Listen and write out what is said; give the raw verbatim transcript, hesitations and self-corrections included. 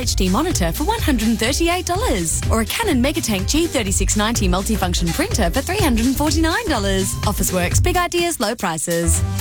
H D monitor for one hundred thirty-eight dollars or a Canon Megatank G thirty-six ninety multifunction printer for three hundred forty-nine dollars. Officeworks, big ideas, low prices.